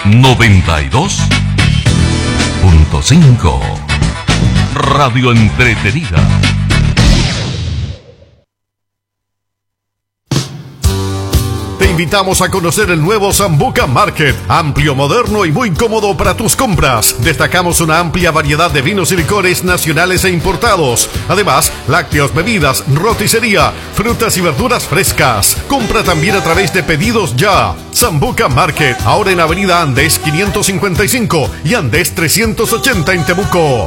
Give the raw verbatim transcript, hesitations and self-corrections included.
noventa y dos punto cinco. Radio Entretenida. Te invitamos a conocer el nuevo Sambuca Market, amplio, moderno y muy cómodo para tus compras. Destacamos una amplia variedad de vinos y licores nacionales e importados. Además, lácteos, bebidas, roticería, frutas y verduras frescas. Compra también a través de Pedidos Ya. Sambuca Market, ahora en Avenida Andes quinientos cincuenta y cinco y Andes trescientos ochenta en Temuco.